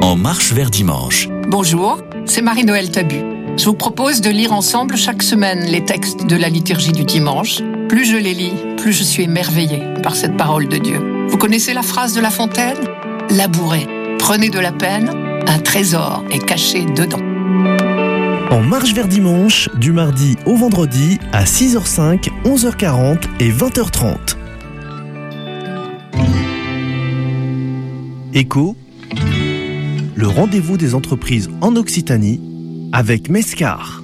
En marche vers dimanche. Bonjour, c'est Marie-Noël Tabu. Je vous propose de lire ensemble chaque semaine les textes de la liturgie du dimanche. Plus je les lis, plus je suis émerveillée par cette parole de Dieu. Vous connaissez la phrase de La Fontaine ? Labourez, prenez de la peine, un trésor est caché dedans. En marche vers dimanche, du mardi au vendredi à 6h05, 11h40 et 20h30. Écho, le rendez-vous des entreprises en Occitanie avec Mescar.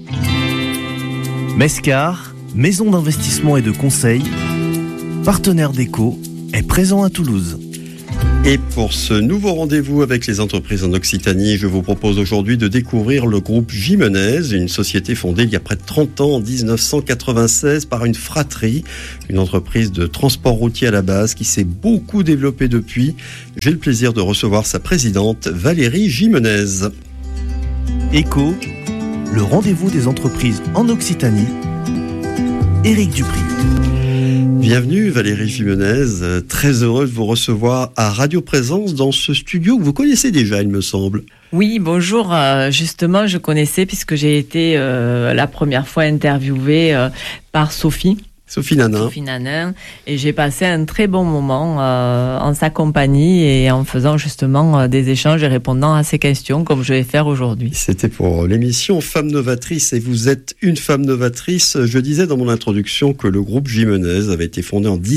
Mescar, maison d'investissement et de conseil, partenaire d'Écho, est présent à Toulouse. Et pour ce nouveau rendez-vous avec les entreprises en Occitanie, je vous propose aujourd'hui de découvrir le groupe Gimenez, une société fondée il y a près de 30 ans, en 1996, par une fratrie, une entreprise de transport routier à la base qui s'est beaucoup développée depuis. J'ai le plaisir de recevoir sa présidente, Valérie Gimenez. Écho, le rendez-vous des entreprises en Occitanie, Éric Dupri. Bienvenue Valérie Gimenez, très heureux de vous recevoir à Radio Présence dans ce studio que vous connaissez déjà, il me semble. Oui, bonjour. Justement, je connaissais puisque j'ai été la première fois interviewée par Sophie Nanin, et j'ai passé un très bon moment en sa compagnie et en faisant justement des échanges et répondant à ses questions comme je vais faire aujourd'hui. C'était pour l'émission Femmes Novatrices et vous êtes une femme novatrice. Je disais dans mon introduction que le groupe Gimenez avait été fondé en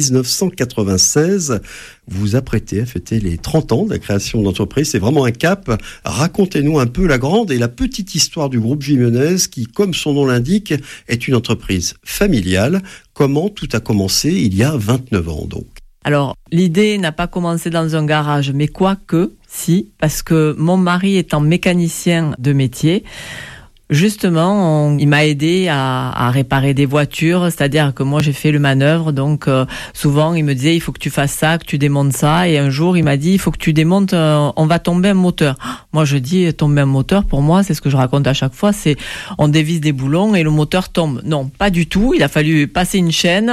1996. Vous vous apprêtez à fêter les 30 ans de la création de l'entreprise. C'est vraiment un cap. Racontez-nous un peu la grande et la petite histoire du groupe Gimenez qui, comme son nom l'indique, est une entreprise familiale. Comment tout a commencé il y a 29 ans donc ? Alors, l'idée n'a pas commencé dans un garage, mais quoique, si, parce que mon mari étant mécanicien de métier, justement, il m'a aidé à réparer des voitures, c'est-à-dire que moi j'ai fait le manœuvre, donc souvent il me disait il faut que tu fasses ça, que tu démontes ça, et un jour il m'a dit il faut que tu démontes, on va tomber un moteur. Moi je dis tomber un moteur, pour moi c'est ce que je raconte à chaque fois, c'est on dévisse des boulons et le moteur tombe. Non, pas du tout, il a fallu passer une chaîne,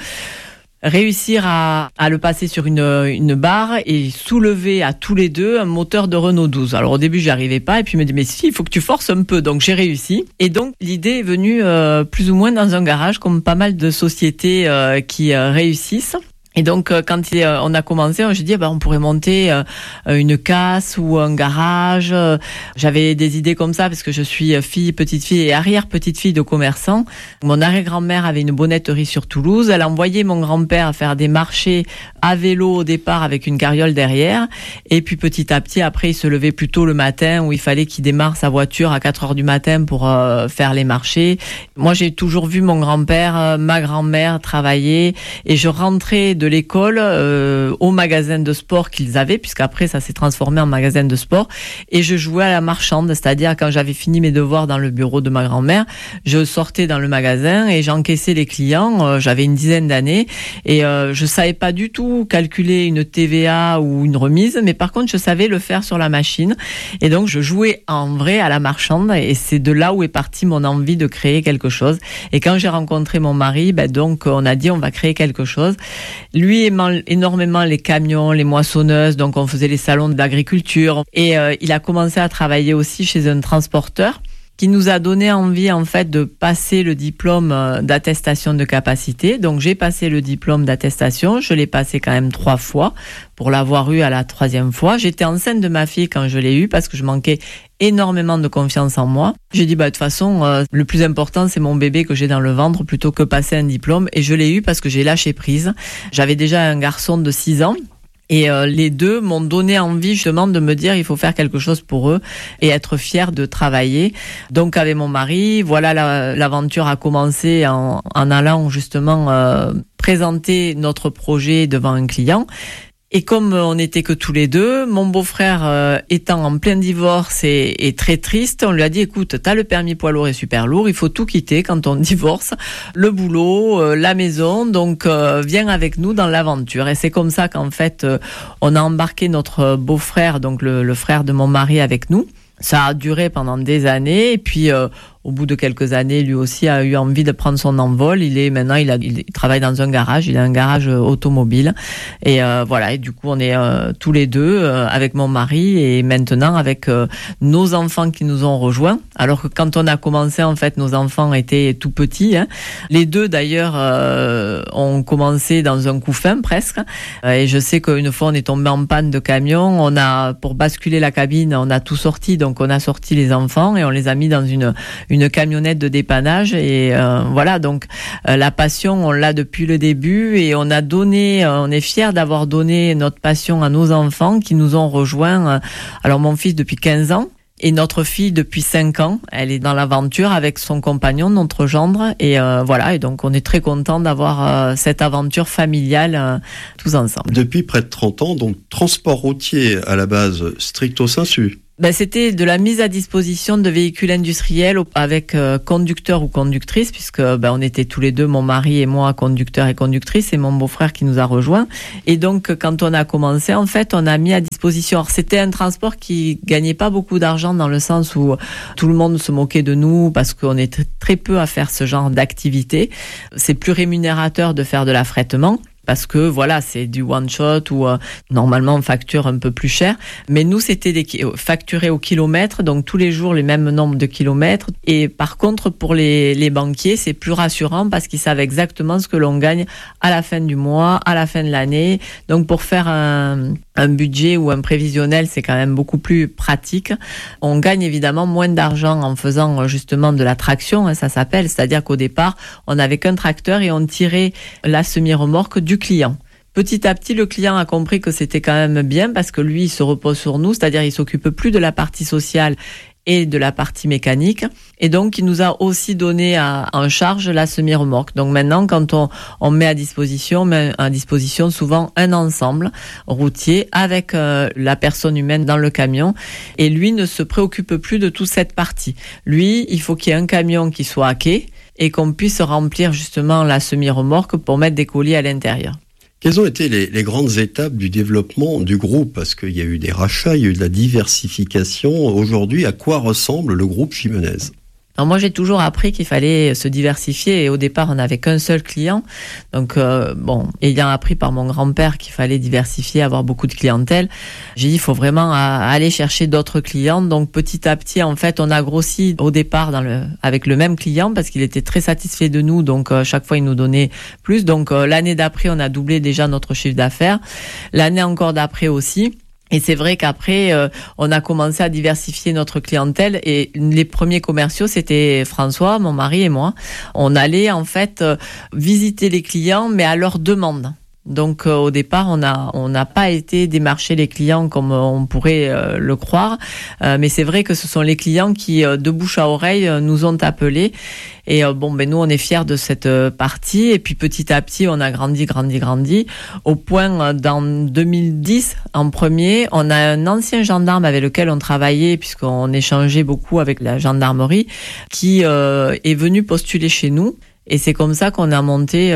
réussir à le passer sur une barre et soulever à tous les deux un moteur de Renault 12. Alors au début j'y arrivais pas et puis il me dit mais si, il faut que tu forces un peu. Donc j'ai réussi et donc l'idée est venue plus ou moins dans un garage comme pas mal de sociétés qui réussissent. Et donc, quand on a commencé, j'ai dit, on pourrait monter une casse ou un garage. J'avais des idées comme ça parce que je suis petite-fille et arrière-petite-fille de commerçants. Mon arrière-grand-mère avait une bonnetterie sur Toulouse. Elle envoyait mon grand-père faire des marchés à vélo au départ avec une carriole derrière. Et puis petit à petit, après, il se levait plus tôt le matin où il fallait qu'il démarre sa voiture à 4 heures du matin pour faire les marchés. Moi, j'ai toujours vu mon grand-père, ma grand-mère travailler et je rentrais de l'école au magasin de sport qu'ils avaient, puisqu'après ça s'est transformé en magasin de sport, et je jouais à la marchande, c'est-à-dire quand j'avais fini mes devoirs dans le bureau de ma grand-mère, je sortais dans le magasin et j'encaissais les clients. J'avais une dizaine d'années et je savais pas du tout calculer une TVA ou une remise, mais par contre je savais le faire sur la machine, et donc je jouais en vrai à la marchande, et c'est de là où est partie mon envie de créer quelque chose. Et quand j'ai rencontré mon mari, donc on a dit on va créer quelque chose. Lui aimant énormément les camions, les moissonneuses, donc on faisait les salons d'agriculture. Et il a commencé à travailler aussi chez un transporteur qui nous a donné envie en fait de passer le diplôme d'attestation de capacité. Donc j'ai passé le diplôme d'attestation, je l'ai passé quand même 3 fois pour l'avoir eu à la 3e fois. J'étais enceinte de ma fille quand je l'ai eu parce que je manquais énormément de confiance en moi. J'ai dit de toute façon le plus important c'est mon bébé que j'ai dans le ventre plutôt que passer un diplôme, et je l'ai eu parce que j'ai lâché prise. J'avais déjà un garçon de 6 ans. Et les deux m'ont donné envie justement de me dire il faut faire quelque chose pour eux et être fier de travailler. Donc avec mon mari, voilà, l'aventure a commencé en allant justement présenter notre projet devant un client. Et comme on n'était que tous les deux, mon beau-frère étant en plein divorce et très triste, on lui a dit écoute, t'as le permis poids lourd et super lourd, il faut tout quitter quand on divorce, le boulot, la maison, donc viens avec nous dans l'aventure. Et c'est comme ça qu'en fait on a embarqué notre beau-frère, donc le frère de mon mari, avec nous. Ça a duré pendant des années et puis au bout de quelques années, lui aussi a eu envie de prendre son envol. Maintenant, il travaille dans un garage. Il a un garage automobile. Et voilà. Et du coup, on est tous les deux avec mon mari et maintenant avec nos enfants qui nous ont rejoints. Alors que quand on a commencé, en fait, nos enfants étaient tout petits. Hein. Les deux, d'ailleurs, ont commencé dans un couffin presque. Et je sais qu'une fois, on est tombé en panne de camion. Pour basculer la cabine, on a tout sorti. Donc, on a sorti les enfants et on les a mis dans une camionnette de dépannage. Et voilà. Donc, la passion, on l'a depuis le début et on est fiers d'avoir donné notre passion à nos enfants qui nous ont rejoints. Alors, mon fils depuis 15 ans. Et notre fille, depuis 5 ans, elle est dans l'aventure avec son compagnon, notre gendre. Et voilà, et donc on est très contents d'avoir cette aventure familiale tous ensemble. Depuis près de 30 ans, donc transport routier à la base stricto sensu. C'était de la mise à disposition de véhicules industriels avec conducteur ou conductrice, puisque on était tous les deux, mon mari et moi, conducteurs et conductrices, et mon beau-frère qui nous a rejoints. Et donc, quand on a commencé, en fait, on a mis à disposition. Alors, c'était un transport qui gagnait pas beaucoup d'argent dans le sens où tout le monde se moquait de nous parce qu'on est très peu à faire ce genre d'activité. C'est plus rémunérateur de faire de l'affrètement. Parce que voilà, c'est du one shot ou normalement on facture un peu plus cher. Mais nous, c'était facturé au kilomètre, donc tous les jours les mêmes nombres de kilomètres. Et par contre, pour les banquiers, c'est plus rassurant parce qu'ils savent exactement ce que l'on gagne à la fin du mois, à la fin de l'année. Donc pour faire un budget ou un prévisionnel, c'est quand même beaucoup plus pratique. On gagne évidemment moins d'argent en faisant justement de la traction, ça s'appelle. C'est-à-dire qu'au départ, on n'avait qu'un tracteur et on tirait la semi-remorque du client. Petit à petit, le client a compris que c'était quand même bien parce que lui, il se repose sur nous, c'est-à-dire il s'occupe plus de la partie sociale et de la partie mécanique. Et donc, il nous a aussi donné en charge la semi-remorque. Donc maintenant, quand on met à disposition souvent un ensemble routier avec la personne humaine dans le camion. Et lui ne se préoccupe plus de toute cette partie. Lui, il faut qu'il y ait un camion qui soit à quai et qu'on puisse remplir justement la semi-remorque pour mettre des colis à l'intérieur. Quelles ont été les grandes étapes du développement du groupe ? Parce qu'il y a eu des rachats, il y a eu de la diversification. Aujourd'hui, à quoi ressemble le groupe Gimenez ? Alors moi, j'ai toujours appris qu'il fallait se diversifier et au départ, on n'avait qu'un seul client. Donc, ayant appris par mon grand-père qu'il fallait diversifier, avoir beaucoup de clientèle, j'ai dit, il faut vraiment aller chercher d'autres clients. Donc, petit à petit, en fait, on a grossi au départ avec le même client parce qu'il était très satisfait de nous. Donc, chaque fois, il nous donnait plus. Donc, l'année d'après, on a doublé déjà notre chiffre d'affaires. L'année encore d'après aussi. Et c'est vrai qu'après, on a commencé à diversifier notre clientèle et les premiers commerciaux, c'était François, mon mari et moi. On allait en fait visiter les clients, mais à leur demande. Donc au départ, on n'a pas été démarcher les clients comme on pourrait le croire, mais c'est vrai que ce sont les clients qui, de bouche à oreille, nous ont appelés. Et nous, on est fiers de cette partie. Et puis petit à petit, on a grandi, au point dans 2010, en premier, on a un ancien gendarme avec lequel on travaillait, puisqu'on échangeait beaucoup avec la gendarmerie, qui est venu postuler chez nous. Et c'est comme ça qu'on a monté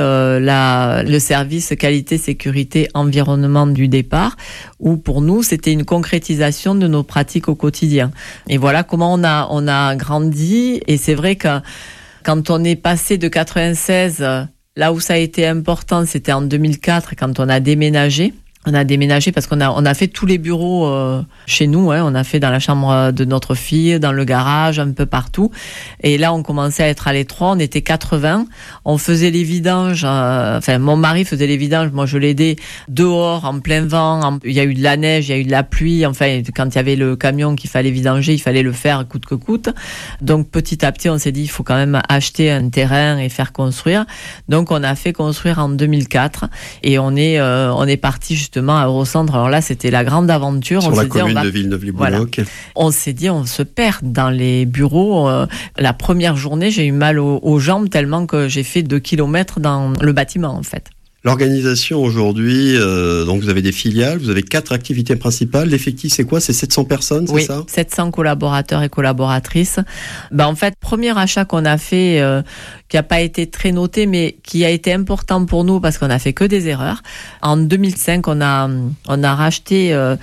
le service qualité, sécurité, environnement du départ, où pour nous, c'était une concrétisation de nos pratiques au quotidien. Et voilà comment on a grandi. Et c'est vrai que quand on est passé de 96, là où ça a été important, c'était en 2004, quand on a déménagé. On a déménagé parce qu'on a fait tous les bureaux chez nous. On a fait dans la chambre de notre fille, dans le garage, un peu partout. Et là, on commençait à être à l'étroit. On était 80. On faisait les vidanges. Mon mari faisait les vidanges. Moi, je l'aidais dehors, en plein vent. Il y a eu de la neige, il y a eu de la pluie. Enfin, quand il y avait le camion qu'il fallait vidanger, il fallait le faire coûte que coûte. Donc, petit à petit, on s'est dit, il faut quand même acheter un terrain et faire construire. Donc, on a fait construire en 2004. Et on est parti justement à Eurocentre. Alors là, c'était la grande aventure. Sur la commune de Villeneuve-les-Boulogne. Voilà. On s'est dit, on se perd dans les bureaux. La première journée, j'ai eu mal aux jambes tellement que j'ai fait 2 kilomètres dans le bâtiment, en fait. L'organisation aujourd'hui, donc vous avez des filiales, vous avez 4 activités principales. L'effectif, c'est quoi ? C'est 700 personnes, c'est ça ? 700 collaborateurs et collaboratrices. En fait, premier achat qu'on a fait, qui n'a pas été très noté, mais qui a été important pour nous parce qu'on a fait que des erreurs. En 2005, on a racheté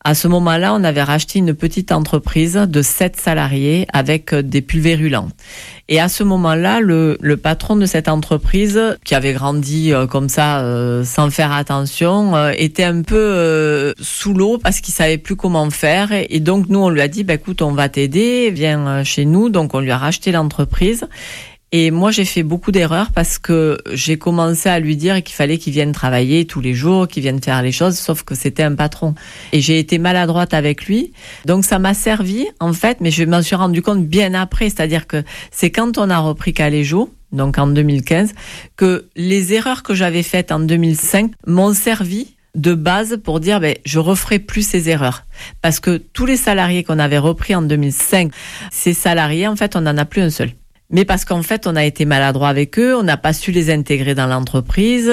À ce moment-là, on avait racheté une petite entreprise de 7 salariés avec des pulvérulents. Et à ce moment-là, le patron de cette entreprise, qui avait grandi comme ça, sans faire attention, était un peu sous l'eau parce qu'il savait plus comment faire. Et donc, nous, on lui a dit, écoute, on va t'aider, viens chez nous. Donc, on lui a racheté l'entreprise. Et moi, j'ai fait beaucoup d'erreurs parce que j'ai commencé à lui dire qu'il fallait qu'il vienne travailler tous les jours, qu'il vienne faire les choses, sauf que c'était un patron. Et j'ai été maladroite avec lui. Donc, ça m'a servi, en fait, mais je m'en suis rendu compte bien après. C'est-à-dire que c'est quand on a repris Caléjo, donc en 2015, que les erreurs que j'avais faites en 2005 m'ont servi de base pour dire je referai plus ces erreurs. Parce que tous les salariés qu'on avait repris en 2005, ces salariés, en fait, on n'en a plus un seul. Mais parce qu'en fait, on a été maladroit avec eux, on n'a pas su les intégrer dans l'entreprise.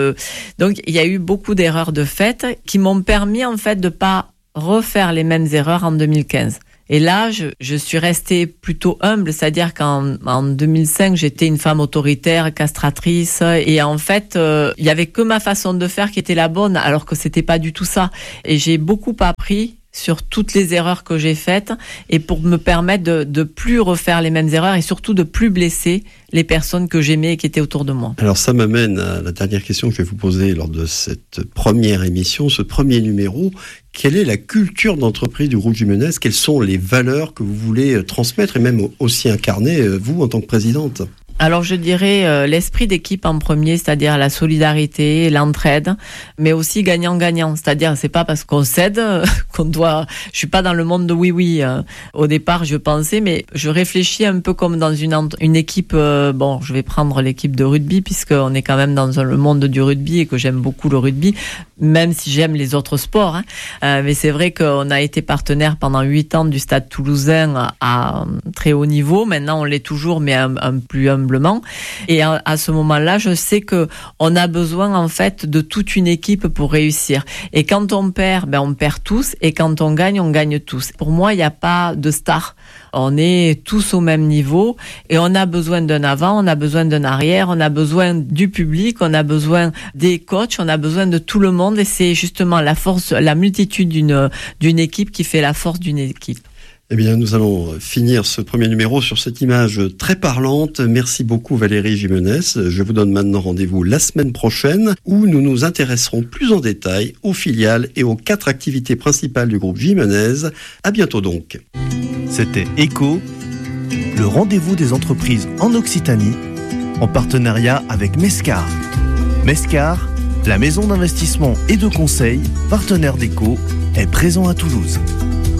Donc, il y a eu beaucoup d'erreurs de fait qui m'ont permis, en fait, de pas refaire les mêmes erreurs en 2015. Et là, je suis restée plutôt humble, c'est-à-dire qu'en 2005, j'étais une femme autoritaire, castratrice, et en fait, il y avait que ma façon de faire qui était la bonne, alors que c'était pas du tout ça. Et j'ai beaucoup appris sur toutes les erreurs que j'ai faites et pour me permettre de plus refaire les mêmes erreurs et surtout de plus blesser les personnes que j'aimais et qui étaient autour de moi. Alors ça m'amène à la dernière question que je vais vous poser lors de cette première émission, ce premier numéro. Quelle est la culture d'entreprise du groupe Jimenez ? Quelles sont les valeurs que vous voulez transmettre et même aussi incarner, vous, en tant que présidente ? Alors je dirais l'esprit d'équipe en premier, c'est-à-dire la solidarité, l'entraide, mais aussi gagnant-gagnant. C'est-à-dire c'est pas parce qu'on cède qu'on doit. Je suis pas dans le monde de oui. Au départ je pensais, mais je réfléchis un peu comme dans une équipe. Je vais prendre l'équipe de rugby puisqu'on est quand même dans le monde du rugby et que j'aime beaucoup le rugby, même si j'aime les autres sports. Mais c'est vrai qu'on a été partenaire pendant 8 ans du Stade Toulousain à très haut niveau. Maintenant on l'est toujours, mais un plus humblement. Et à ce moment-là, je sais que on a besoin en fait de toute une équipe pour réussir. Et quand on perd, on perd tous. Et quand on gagne tous. Pour moi, il n'y a pas de star. On est tous au même niveau et on a besoin d'un avant, on a besoin d'un arrière, on a besoin du public, on a besoin des coachs, on a besoin de tout le monde. Et c'est justement la force, la multitude d'une équipe qui fait la force d'une équipe. Eh bien, nous allons finir ce premier numéro sur cette image très parlante. Merci beaucoup Valérie Jimenez. Je vous donne maintenant rendez-vous la semaine prochaine où nous nous intéresserons plus en détail aux filiales et aux 4 activités principales du groupe Jimenez. À bientôt donc. C'était ECO, le rendez-vous des entreprises en Occitanie, en partenariat avec Mescar. Mescar, la maison d'investissement et de conseil, partenaire d'ECO, est présent à Toulouse.